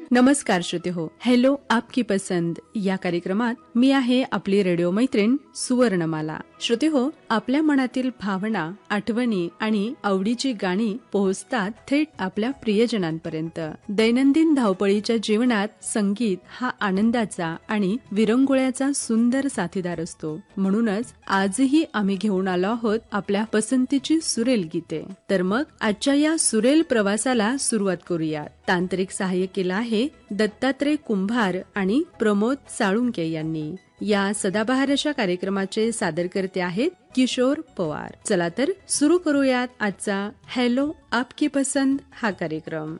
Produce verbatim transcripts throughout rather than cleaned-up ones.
नमस्कार श्रोते हो, हॅलो आपकी पसंद या कार्यक्रमात मी आहे आपली रेडिओ मैत्रीण सुवर्णमाला. श्रोते हो, आपल्या मनातील भावना, आठवणी आणि आवडीची गाणी पोहोचतात थेट आपल्या प्रियजनांपर्यंत. दैनंदिन धावपळीच्या जीवनात संगीत हा आनंदाचा आणि विरंगुळ्याचा सुंदर साथीदार असतो. म्हणूनच आजही आम्ही घेऊन आलो आहोत आपल्या पसंतीची सुरेल गीते. तर मग आजच्या या सुरेल प्रवासाला सुरुवात करूया. तांत्रिक सहाय्य केलं आहे दत्तात्रय कुंभार आणि प्रमोद साळुंके यांनी. या सदाबहार अशा कार्यक्रमाचे सादरकर्ते आहेत किशोर पवार. चला तर सुरू करूयात आजचा हॅलो आपकी पसंद हा कार्यक्रम.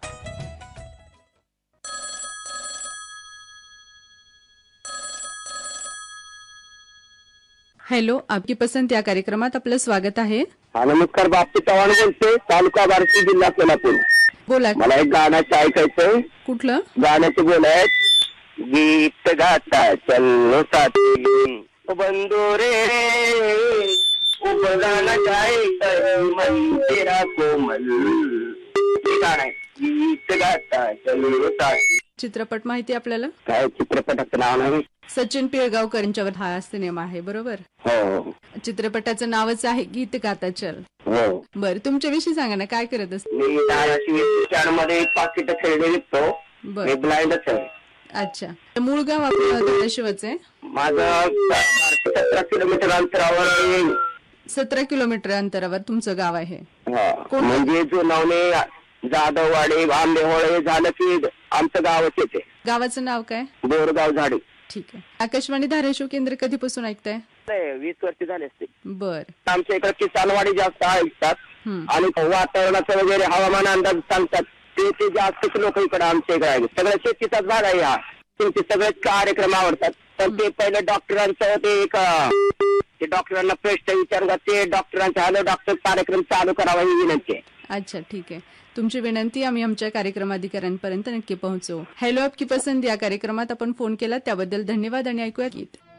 हॅलो आपकी पसंत या कार्यक्रमात आपलं स्वागत आहे. हा नमस्कार, बापू चव्हाण बोलते, तालुका बार्शी, जिल्हा सोलापूर. बोला. मला एक गाण्याचं ऐकायचंय. कुठलं गाण्याचे बोल आहेत. गीत गाता चलो साथी बंधू रे उबदाना जाए मन तेरा कोमल. हे गाणं आहे, गीत गाता चलो साथी. चित्रपट माहिती आपल्याला? काय चित्रपटाचं नाव नाही? सचिन पिळगावकर यांच्यावर हा सिनेमा आहे, बरोबर? हो. चित्रपटाचं नावच आहे गीत गाता चल. हो. बर, तुमच्याविषयी सांगा ना, काय करत असते? मी धाराशिव मध्ये पाकिट खेळले विकतो. मी ब्लाइंडच आहे. अच्छा, मूळ गाव आपलं धाराशिवच आहे? माझं सतरा किलोमीटर अंतरावर येईल. सतरा किलोमीटर अंतरावर तुमचं गाव आहे? म्हणजे जुनावणे, जाधववाडी, आंबेहोळे झालं की आमचं गावच येते. गावाचं नाव काय? बोरगाव झाडी. ठीक आहे. आकाशवाणी धाराशिव केंद्र कधीपासून ऐकताय? वीस वर्ष झाले असते. बर. आमच्या इकडे किसानवाडी जास्त ऐकतात आणि वातावरणाचं वगैरे हवामान अंदाज सांगतात ते ते जास्तच लोक इकडे आमच्या इकडे आहेत. सगळ्या शेतीचाच भाग आहे हा. त्यांचे सगळेच कार्यक्रम आवडतात. पण ते पहिले डॉक्टरांचं ते एक ते डॉक्टरांना प्रश्न विचारतात, ते डॉक्टरांचा हॅलो डॉक्टर कार्यक्रम चालू करावा ही विनंती आहे. अच्छा, ठीक आहे. तुमची विनंती आम्ही आमच्या कार्यक्रम अधिकाऱ्यांपर्यंत नक्की पोहोचवू. हॅलो आपकी पसंद या कार्यक्रमात आपण फोन केला त्याबद्दल धन्यवाद आणि ऐकूया गीत.